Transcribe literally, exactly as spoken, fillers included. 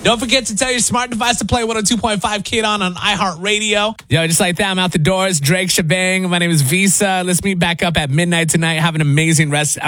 Don't forget to tell your smart device to play one oh two point five Kid On on iHeartRadio. Yo, just like that, I'm out the doors. Drake Shebang. My name is Visa. Let's meet back up at midnight tonight. Have an amazing rest.